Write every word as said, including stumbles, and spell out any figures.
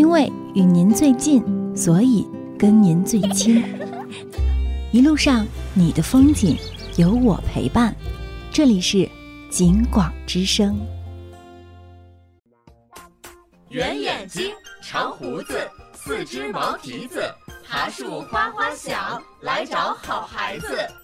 因为与您最近，所以跟您最亲。一路上你的风景有我陪伴，这里是景广之声。 圆眼睛，长胡子，四只毛蹄子，爬树哗哗响，来找好孩子。